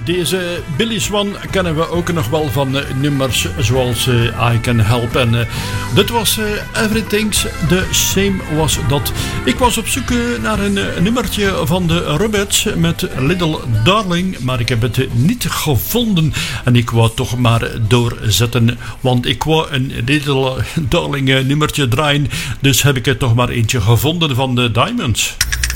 Deze Billy Swan kennen we ook nog wel van nummers zoals I Can Help. En dit was Everything's the Same was dat. Ik was op zoek naar een nummertje van de Rubettes met Little Darling, maar ik heb het niet gevonden. En ik wou toch maar doorzetten, want ik wou een Little Darling nummertje draaien. Dus heb ik er toch maar eentje gevonden van de Diamonds.